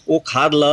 वो खाद ला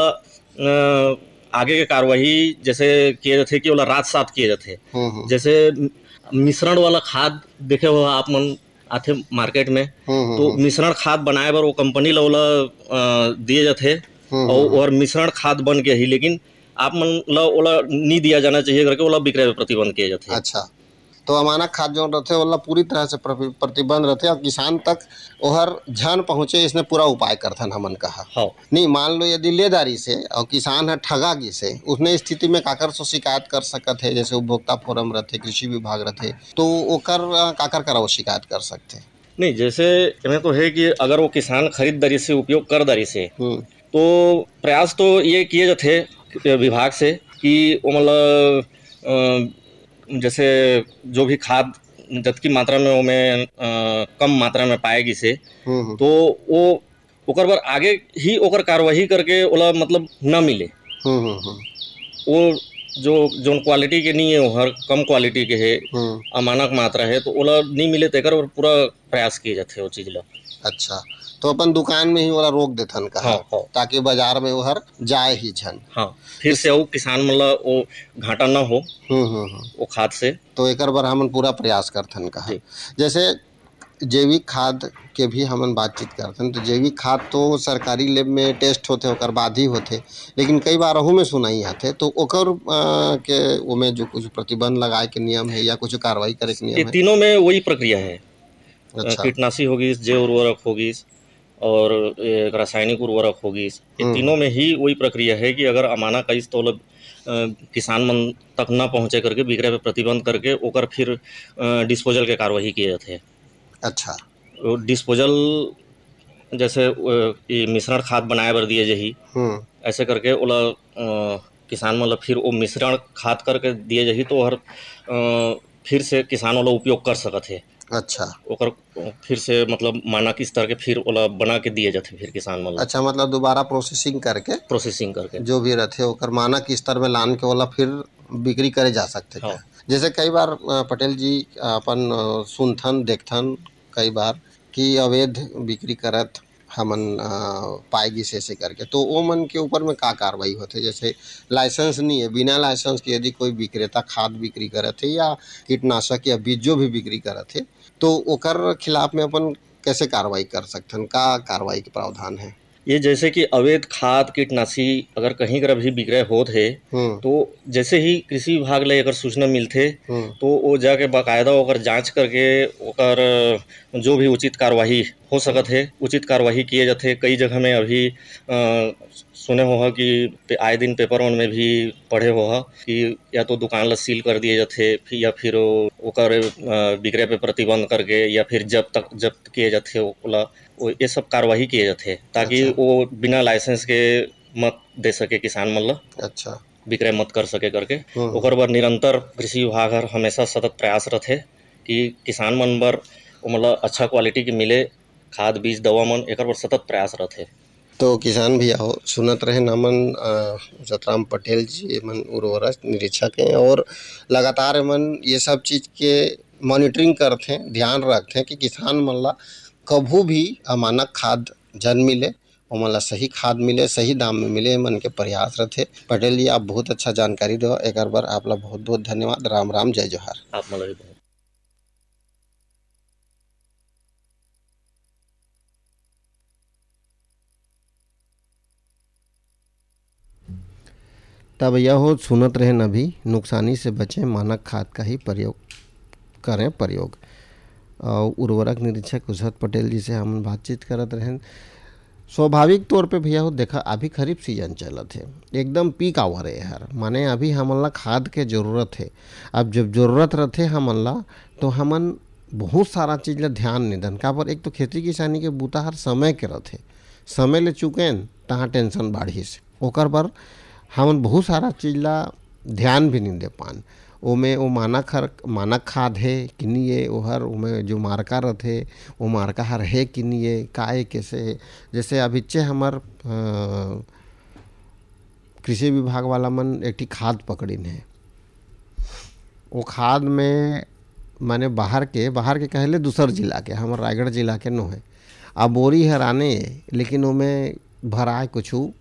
आगे के कार्यवाही जैसे किए जाते कि ओला रात साथ किए जाते। जैसे मिश्रण वाला खाद देखे हो आप मन आथे मार्केट में, तो मिश्रण खाद बनाए बर वो कंपनी ला ओला दिए जाते और मिश्रण खाद बन के ही, लेकिन आप मन ला ओला नहीं दिया जाना चाहिए करके ओला बिक्री पे प्रतिबंध किए जाते। अच्छा, तो अमानक खाद जो रहते ओला पूरी तरह से प्रतिबंध रहते और किसान तक ओहर झन पहुँचे, इसने पूरा उपाय करथन हमन कहा। हाँ। नहीं मान लो यदि लेदारी से और किसान है ठगा गिसे, उसने स्थिति में काकर से शिकायत कर सकत है, जैसे उपभोक्ता फोरम रहते, कृषि विभाग रहते, तो ओकर काकर करा वो शिकायत कर सकते? नहीं, जैसे इन्हें तो है कि अगर वो किसान खरीददारी से उपयोग कर दारी से, तो प्रयास तो ये किए जाते विभाग से कि वो मतलब जैसे जो भी खाद जतकी मात्रा में वो में कम मात्रा में पाएगी से, तो वो ओकर बर आगे ही ओकर कार्यवाही करके ओला मतलब न मिले। वो जो क्वालिटी के नहीं है, वो हर कम क्वालिटी के है, अमानक मात्रा है, तो ओला नहीं मिले तेकर और पूरा प्रयास किए जाते वो चीज ला। अच्छा, तो अपन दुकान में ही वाला रोक देथन कहा। हाँ। ताकि बाजार में वो हर जाए ही झन। हाँ, फिर से वो किसान मतलब वो घाटा ना हो वो खाद से, तो एकर बर हमन पूरा प्रयास करथन कहा। जैसे जैविक खाद के भी हमन बातचीत करते हैं, तो जैविक खाद तो सरकारी लैब में टेस्ट होते ओकर बाद ही होते, लेकिन कई बार अहू में सुनाई आते, तो ओकर के उमें जो कुछ प्रतिबंध लगाए के नियम है या कुछ कार्रवाई करे के नियम है? तीनों में वही प्रक्रिया है। अच्छा। कीटनाशी होगी, जैव उर्वरक होगी और रासायनिक उर्वरक होगी, ये तीनों में ही वही प्रक्रिया है कि अगर अमाना का इस तो किसान मन तक न पहुँचे करके बिक्री पे प्रतिबंध करके ओकर फिर डिस्पोजल के कार्यवाही किए जाते हैं। अच्छा, डिस्पोजल जैसे मिश्रण खाद बनाए बर दिए जही, ऐसे करके ओला किसान मतलब फिर वो मिश्रण खाद करके दिए जही, तो हर फिर से किसान वाला उपयोग कर सकत है। अच्छा, ओकर फिर से मतलब मानक स्तर के फिर ओला बना के दिए जाते फिर किसान मतलब। अच्छा, मतलब दोबारा प्रोसेसिंग करके जो भी रहते ओकर मानक स्तर में लान के ओला फिर बिक्री करे जा सकते। हाँ। जैसे कई बार पटेल जी अपन सुनथन देखथन कई बार कि अवैध बिक्री करत हमन पाएगी से करके, तो वो मन के ऊपर में का कार्रवाई होते? जैसे लाइसेंस नहीं है, बिना लाइसेंस के यदि कोई विक्रेता खाद बिक्री करत है या कीटनाशक या बीज जो भी बिक्री करत है, तो ओकर खिलाफ में अपन कैसे कार्रवाई कर सकते? का कार्रवाई के प्रावधान है? ये जैसे कि अवैध खाद कीटनाशी अगर कहीं कर भी विक्रय होत है, तो जैसे ही कृषि विभाग ले अगर सूचना मिलते, तो वो जाके बाकायदा ओकर जांच करके ओकर जो भी उचित कार्यवाही हो सकत है उचित कार्यवाही किए जाते। कई जगह में अभी सुने हो कि आए दिन पेपर में भी पढ़े हो कि या तो दुकान ला सील कर दिए जाते या फिर ओकर बिक्री पे प्रतिबंध करके या फिर जब्त किए जाते ओला, ये सब कार्यवाही किए जाते ताकि अच्छा। वो बिना लाइसेंस के मत दे सके किसान मन ला। अच्छा, विक्रय मत कर सके करके ओकर बर निरंतर कृषि विभाग हर हमेशा सतत प्रयासरत है कि किसान मन बर मतलब अच्छा क्वालिटी के मिले खाद बीज दवा मन, एकर बर सतत प्रयासरत है। तो किसान भैया हो सुनत रहे नमन सतराम पटेल जी मन उर्वरक निरीक्षक हैं और लगातार मन ये सब चीज़ के मॉनिटरिंग करते हैं, ध्यान रखते हैं कि किसान मन ला कभू भी अमानक खाद जन मिले, ओमन ला सही खाद मिले, सही दाम में मिले, मन के प्रयास रहते। पटेल जी आप बहुत अच्छा जानकारी दो, एक बार आप ला बहुत बहुत धन्यवाद। राम राम, जय जोहार। आप मतलब तब यह हो सुनत रहे न भी नुकसानी से बचें, मानक खाद का ही प्रयोग करें प्रयोग। और उर्वरक निरीक्षक उषत पटेल जी से हम बातचीत करत रहें। स्वाभाविक तौर पे भैया हो देखा अभी खरीफ सीजन चलत है, एकदम पीक आवर है यार, माने अभी हमन ला खाद के ज़रूरत है। अब जब ज़रूरत रहते हमन ला तो हमन बहुत सारा चीज़ ला ध्यान नहीं दन का पर, एक तो खेती किसानी के बूता हर समय के रहते, समय ले चुकेन तहाँ टेंशन बाढ़ी से ओकर पर हमन बहुत सारा चीज़ ला ध्यान भी नहीं दे पान। ओमें वो मानक खाद है कि नहीं है, वो हर ओमें जो मार्का रहते वो मार्का हर है कि नहीं है, काए कैसे है। जैसे अभिचे हमार कृषि विभाग वाला मन एक खाद पकड़िन है, वो खाद में माने बाहर के कहले दूसर जिला के, हमार रायगढ़ जिला के नो है। अब बोरी हराने लेकिन ओमें भराए कुछ